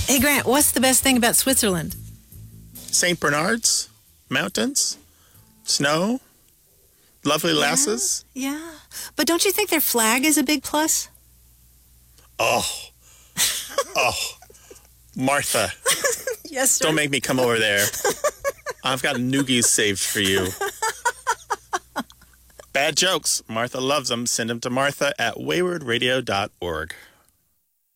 Hey, Grant, what's the best thing about Switzerland? St. Bernard's Mountains, snow, lovely lasses. Yeah. But don't you think their flag is a big plus? Oh, Martha. Yes, sir. Don't make me come over there. I've got noogies saved for you. Bad jokes. Martha loves them. Send them to Martha at waywardradio.org.